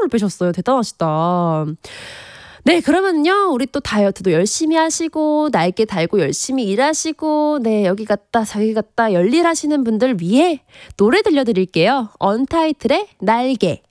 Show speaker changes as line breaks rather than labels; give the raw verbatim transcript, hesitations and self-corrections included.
빼셨어요. 대단하시다. 네, 그러면요, 우리 또 다이어트도 열심히 하시고, 날개 달고 열심히 일하시고, 네, 여기 갔다, 저기 갔다, 열일 하시는 분들 위해 노래 들려드릴게요. 언타이틀의 날개.